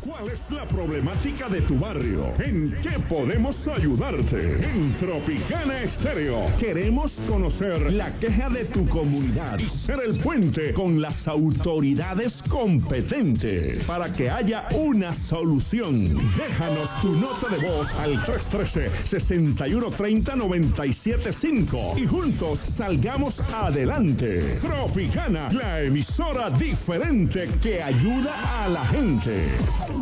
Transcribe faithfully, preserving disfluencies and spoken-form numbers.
¿Cuál es la problemática de tu barrio? ¿En qué podemos ayudarte? En Tropicana Estéreo queremos conocer la queja de tu comunidad y ser el puente con las autoridades competentes para que haya una solución. Déjanos tu nota de voz al tres uno tres, seis uno tres cero, nueve siete cinco y juntos salgamos adelante. Tropicana, la emisora diferente que ayuda a la gente.